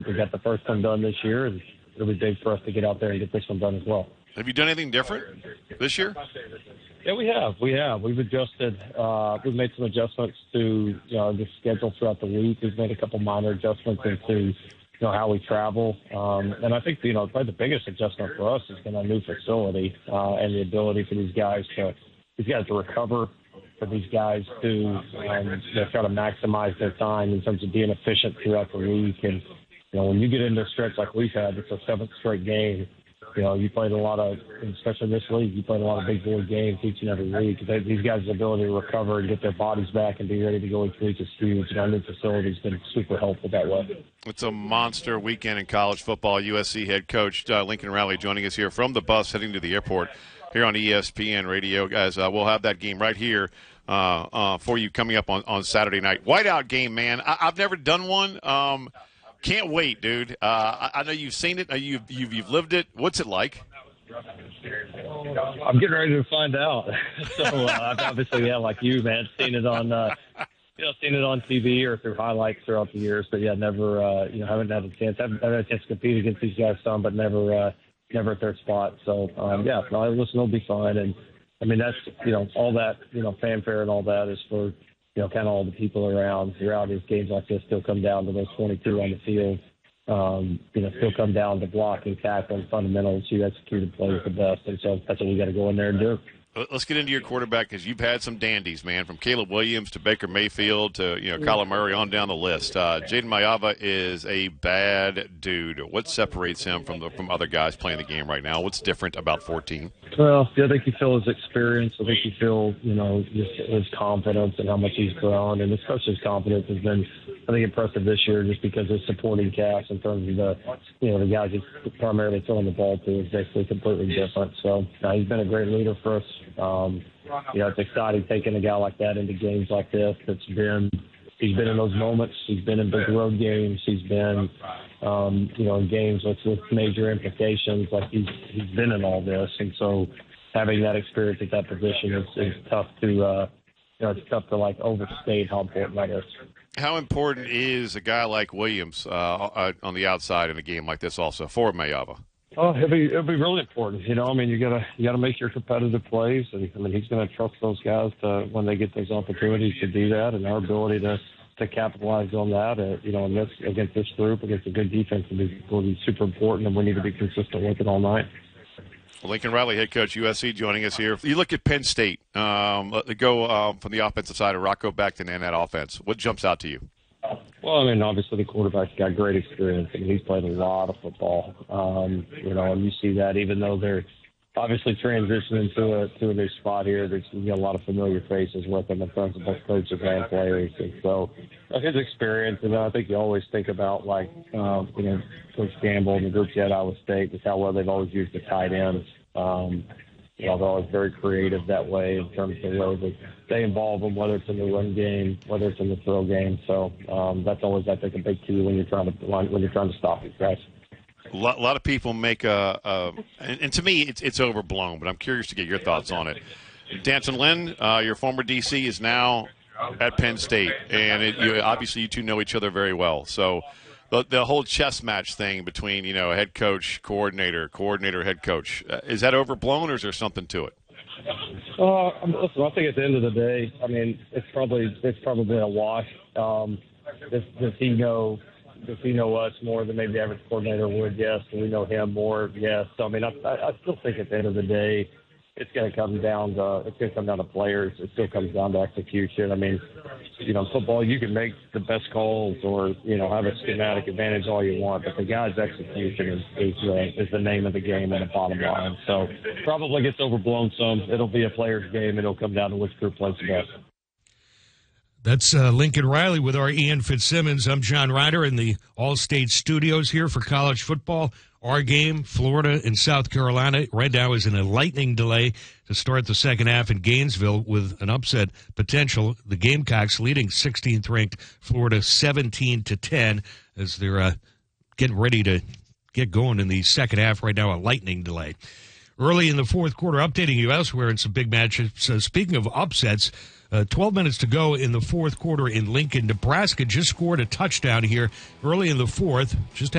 We got the first one done this year, and it'll be big for us to get out there and get this one done as well. Have you done anything different this year? Yeah, we have. We've adjusted. We've made some adjustments to the schedule throughout the week. We've made a couple minor adjustments into how we travel. And I think probably the biggest adjustment for us has been a new facility and the ability for these guys to recover, for these guys to try to maximize their time in terms of being efficient throughout the week. And when you get into a stretch like we've had, it's a 7th straight game. You played a lot of, especially this league, you played a lot of big boy games each and every week. These guys' ability to recover and get their bodies back and be ready to go each week is huge. And our new facility has been super helpful that way. It's a monster weekend in college football. USC head coach Lincoln Riley joining us here from the bus heading to the airport here on ESPN Radio. Guys, we'll have that game right here for you coming up on Saturday night. Whiteout game, man. I've never done one. Can't wait, dude. I know you've seen it. You've lived it. What's it like? I'm getting ready to find out. So obviously, like you, man, seen it on TV or through highlights throughout the years. But yeah, never haven't had a chance. Haven't had a chance to compete against these guys some, but never at their spot. So listen, it'll be fun. And I mean that's all that fanfare and all that is for. Kind of all the people around throughout these games like this still come down to those 22 on the field. Still come down to blocking, tackling, fundamentals. You execute the plays the best, and so that's what we got to go in there and do. Let's get into your quarterback because you've had some dandies, man, from Caleb Williams to Baker Mayfield to Kyler Murray on down the list. Jaden Maiava is a bad dude. What separates him from other guys playing the game right now? What's different about 14? Well, I think you feel his experience. I think you feel just his confidence and how much he's grown, and especially his confidence has been, I think, impressive this year just because his supporting cast in terms of the guys he's primarily throwing the ball to is basically completely different. So he's been a great leader for us. It's exciting taking a guy like that into games like this. He's been in those moments. He's been in big road games. He's been, in games with major implications. Like he's been in all this, and so having that experience at that position is tough to, it's tough to overstate how important that is. How important is a guy like Williams on the outside in a game like this also for Maiava? Oh, it'll be really important. You gotta make your competitive plays, and he's gonna trust those guys to when they get those opportunities to do that, and our ability to capitalize on that. Against this group, against a good defense, will be super important, and we need to be consistent with it all night. Lincoln Riley, head coach USC, joining us here. You look at Penn State. Go from the offensive side of Rocco Beckton and that offense. What jumps out to you? Well, obviously the quarterback's got great experience. He's played a lot of football. And you see that even though they're obviously transitioning to a new spot here, there's a lot of familiar faces with him in terms of both coaches and players. And so his experience, and I think you always think about Coach Campbell and the group at Iowa State, just how well they've always used the tight ends. They're always very creative that way in terms of the way that they involve them, whether it's in the run game, whether it's in the throw game. So that's always, I think, a big key when you're trying to stop these guys. A lot of people make and to me it's overblown, but I'm curious to get your thoughts on it. D'Anton Lynn, your former DC, is now at Penn State, and obviously you two know each other very well. So the whole chess match thing between head coach, coordinator, head coach, is that overblown or is there something to it? Listen, I think at the end of the day, it's probably a wash. Does he know us more than maybe the average coordinator would? Yes. Do we know him more? Yes. So I still think at the end of the day, it's going to come down to players. It still comes down to execution. Football, you can make the best calls or have a schematic advantage all you want, but the guy's execution is the name of the game and the bottom line. So probably gets overblown some. It'll be a player's game. It'll come down to which group plays the best. That's Lincoln Riley with our Ian Fitzsimmons. I'm John Ryder in the All-State Studios here for college football. Our game, Florida and South Carolina, right now is in a lightning delay to start the second half in Gainesville with an upset potential. The Gamecocks leading 16th-ranked Florida 17-10 as they're getting ready to get going in the second half. Right now, a lightning delay. early in the fourth quarter. Updating you elsewhere in some big matches. So speaking of upsets, 12 minutes to go in the fourth quarter in Lincoln. Nebraska just scored a touchdown here early in the fourth. Just